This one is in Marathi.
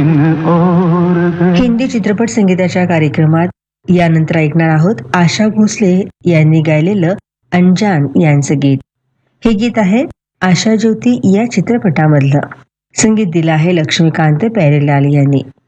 हिंदी चित्रपट संगीताच्या कार्यक्रमात यानंतर ऐकणार आहोत आशा भोसले यांनी गायलेलं अनजान यांचं गीत. हे गीत आहे आशा ज्योती या चित्रपटामधलं. संगीत दिलं आहे लक्ष्मीकांत प्यारेलाल यांनी.